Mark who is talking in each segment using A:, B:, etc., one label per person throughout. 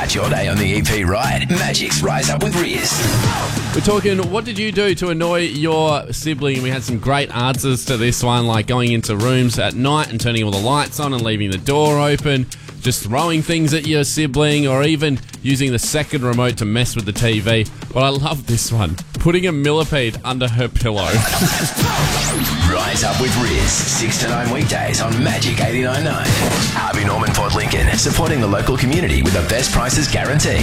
A: Start your day on the EP right. Magic's Rise Up with Riz.
B: We're talking, what did you do to annoy your sibling? We had some great answers to this one, like going into rooms at night and turning all the lights on and leaving the door open, just throwing things at your sibling, or even using the second remote to mess with the TV. But I love this one, putting a millipede under her pillow.
A: Rise Up with Riz, 6 to 9 weekdays on Magic 89.9. Harvey Norman Port Lincoln, supporting the local community with the best prices guaranteed.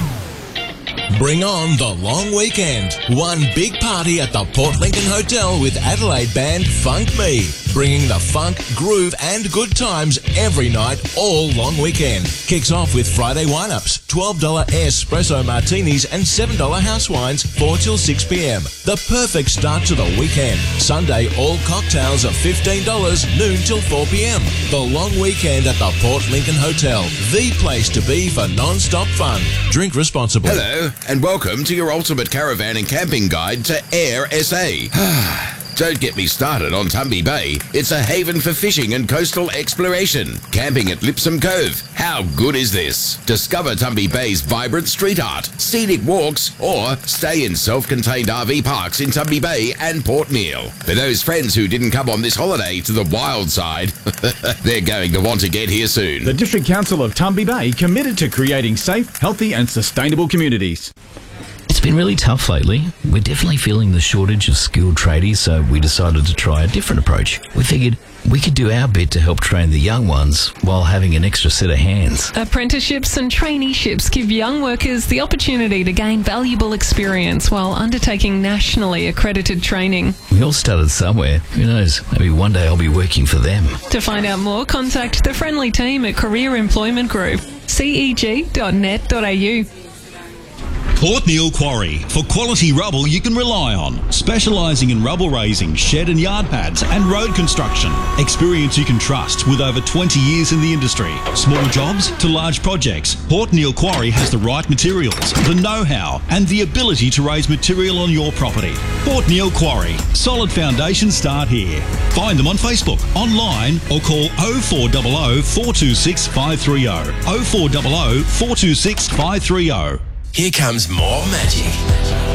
C: Bring on the long weekend. One big party at the Port Lincoln Hotel with Adelaide band Funk Me. Bringing the funk, groove and good times every night all long weekend. Kicks off with Friday wine-ups, $12 espresso martinis and $7 house wines, 4 till 6 p.m. The perfect start to the weekend. Sunday, all cocktails are $15, noon till 4 p.m. The long weekend at the Port Lincoln Hotel. The place to be for non-stop fun. Drink responsibly.
D: Hello, and welcome to your ultimate caravan and camping guide to Air SA. Don't get me started on Tumby Bay. It's a haven for fishing and coastal exploration. Camping at Lipsum Cove. How good is this? Discover Tumby Bay's vibrant street art, scenic walks, or stay in self-contained RV parks in Tumby Bay and Port Neal. For those friends who didn't come on this holiday to the wild side, they're going to want to get here soon.
E: The District Council of Tumby Bay committed to creating safe, healthy and sustainable communities.
F: It's been really tough lately. We're definitely feeling the shortage of skilled tradies, so we decided to try a different approach. We figured we could do our bit to help train the young ones while having an extra set of hands.
G: Apprenticeships and traineeships give young workers the opportunity to gain valuable experience while undertaking nationally accredited training.
F: We all started somewhere. Who knows? Maybe one day I'll be working for them.
G: To find out more, contact the friendly team at Career Employment Group, ceg.net.au.
H: Port Neal Quarry, for quality rubble you can rely on. Specialising in rubble raising, shed and yard pads and road construction. Experience you can trust with over 20 years in the industry. Small jobs to large projects, Port Neal Quarry has the right materials, the know-how and the ability to raise material on your property. Port Neal Quarry, solid foundations start here. Find them on Facebook, online or call 0400 426 530. 0400 426 530.
A: Here comes more magic.